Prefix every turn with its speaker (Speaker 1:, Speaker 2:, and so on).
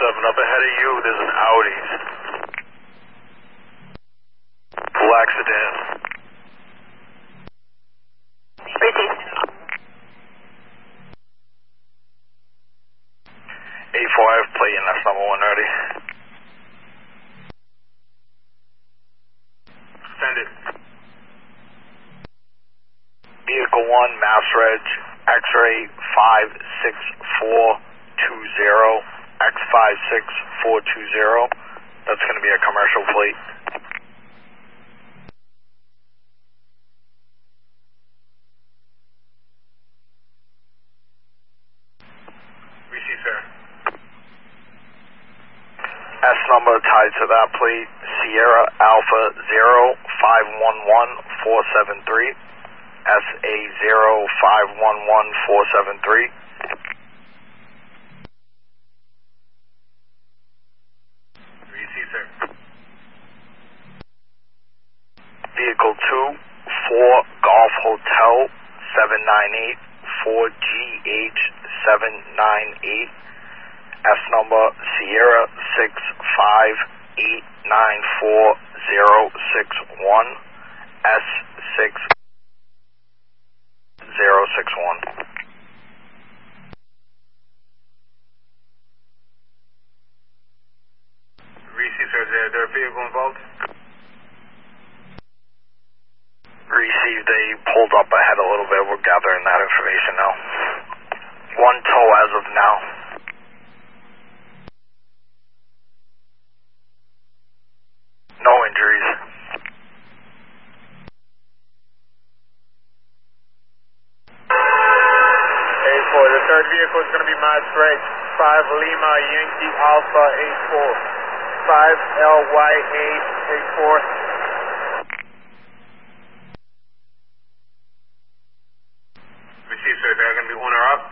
Speaker 1: up ahead of you, there's an Audi. Black sedan.
Speaker 2: Received.
Speaker 1: A4, plate in, that's number 1 ready. Send it. Vehicle 1, Mass Reg, X-ray 56420, X56420. That's going to be a commercial plate. Receive, sir. S number tied to that plate, Sierra Alpha 0511473. SA 0511473. Receive, sir. Vehicle 2, 4 Golf Hotel 798 4GH 798. S number Sierra 658946061. S6061. Receive, sir. Is there a vehicle involved? Received. They pulled up ahead a little bit. We're gathering that information now. 1 tow as of now. No injuries.
Speaker 3: A4, the third vehicle is going to be Mass Reg 5 Lima Yankee Alpha 84. 5 LYA 84.
Speaker 1: Receive, sir. They're going to be on or up?